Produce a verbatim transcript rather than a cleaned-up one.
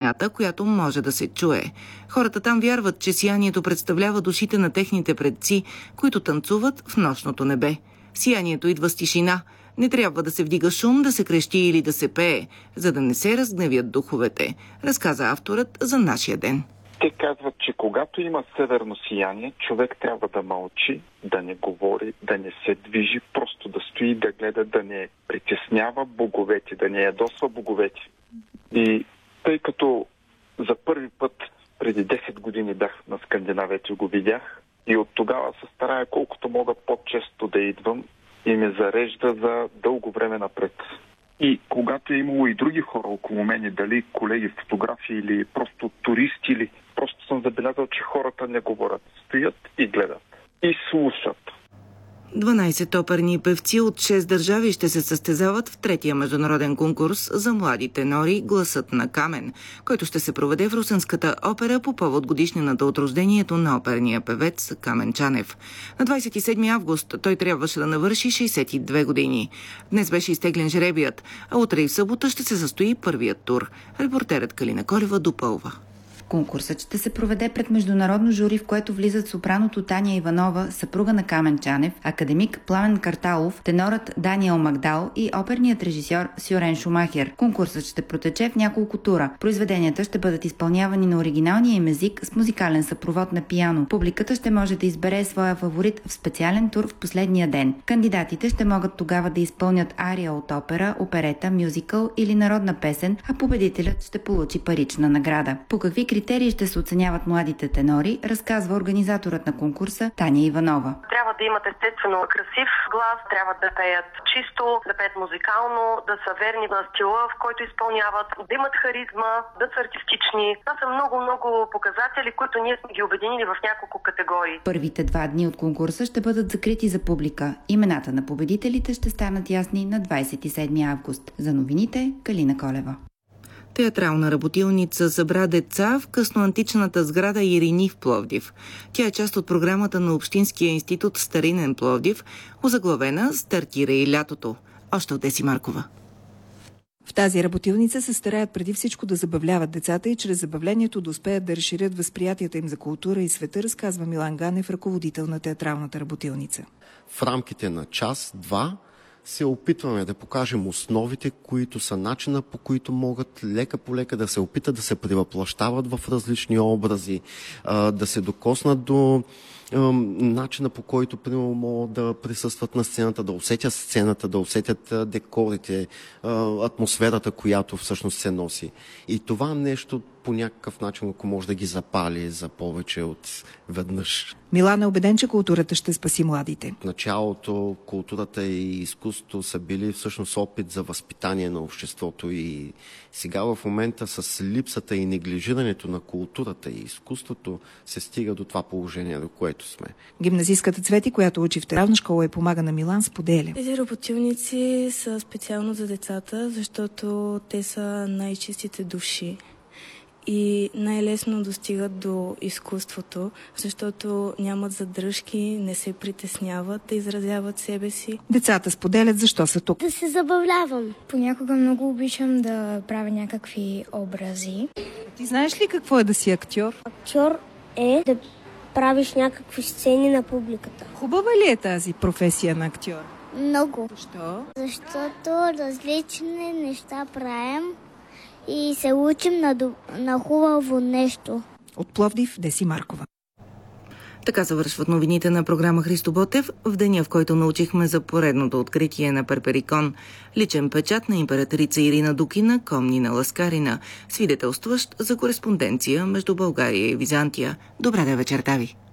светлината, която може да се чуе. Хората там вярват, че сиянието представлява душите на техните предци, които танцуват в нощното небе. Сиянието идва с тишина. Не трябва да се вдига шум, да се крещи или да се пее, за да не се разгневят духовете, разказа авторът за нашия ден. Те казват, че когато има северно сияние, човек трябва да мълчи, да не говори, да не се движи, просто да стои, да гледа, да не притеснява боговете, да не ядосва боговете. И тъй като за първи път преди десет години бях на Скандинавия и го видях, и от тогава се старая колкото мога по-често да идвам и ме зарежда за дълго време напред. И когато е имало и други хора около мене, дали колеги, фотографи или просто туристи, или просто съм забелязал, че хората не говорят, стоят и гледат. И слушат. дванайсет оперни певци от шест държави ще се състезават в третия международен конкурс за млади тенори «Гласът на Камен», който ще се проведе в Русенската опера по повод годишнината от рождението на оперния певец Камен Чанев. На двадесет и седми август той трябваше да навърши шейсет и две години. Днес беше изтеглен жребият, а утре и в събота ще се състои първият тур. Репортерът Калина Колева допълва. Конкурсът ще се проведе пред международно жури, в което влизат сопраното Таня Иванова, съпруга на Камен Чанев, академик Пламен Карталов, тенорът Даниел Магдал и оперният режисьор Сюрен Шумахер. Конкурсът ще протече в няколко тура. Произведенията ще бъдат изпълнявани на оригиналния им език с музикален съпровод на пиано. Публиката ще може да избере своя фаворит в специален тур в последния ден. Кандидатите ще могат тогава да изпълнят ария от опера, оперета, мюзикъл или народна песен, а победителят ще получи парична награда. По какви критерии ще се оценяват младите тенори, разказва организаторът на конкурса Таня Иванова. Трябва да имат естествено красив глас, трябва да пеят чисто, да пеят музикално, да са верни на стила, в който изпълняват, да имат харизма, да са артистични. Това са много-много показатели, които ние сме ги обединили в няколко категории. Първите два дни от конкурса ще бъдат закрити за публика. Имената на победителите ще станат ясни на двадесет и седми август. За новините Калина Колева. Театрална работилница събра деца в късноантичната сграда Ирини в Пловдив. Тя е част от програмата на Общинския институт Старинен Пловдив, озаглавена «Стартира и лятото». Още от Деси Маркова. В тази работилница се стараят преди всичко да забавляват децата и чрез забавлението да успеят да разширят възприятията им за култура и света, разказва Милан Ганев, ръководител на театралната работилница. В рамките на час-два се опитваме да покажем основите, които са начина, по които могат лека по лека да се опитат да се превъплащават в различни образи, да се докоснат до начина, по който примерно могат да присъстват на сцената, да усетят сцената, да усетят декорите, атмосферата, която всъщност се носи. И това нещо по някакъв начин, ако може да ги запали за повече от веднъж. Милан е убеден, че културата ще спаси младите. В началото културата и изкуството са били всъщност опит за възпитание на обществото и сега в момента с липсата и неглижирането на културата и изкуството се стига до това положение, до което сме. Гимназистката Цвети, която учи в театрална школа и помага на Милан, споделя. Тези работилници са специално за децата, защото те са най-чистите души и най-лесно достигат до изкуството, защото нямат задръжки, не се притесняват да изразяват себе си. Децата споделят защо са тук. Да се забавлявам. Понякога много обичам да правя някакви образи. Ти знаеш ли какво е да си актьор? Актьор е да правиш някакви сцени на публиката. Хубава ли е тази професия на актьор? Много. Защо? Защото различни неща правим и се учим на, на хубаво нещо. От Пловдив, Деси Маркова. Така завършват новините на програма Христо Ботев в деня, в който научихме за поредното откритие на Перперикон. Личен печат на императрица Ирина Дукина, Комнина Ласкарина, свидетелстващ за кореспонденция между България и Византия. Добра да вечерта ви!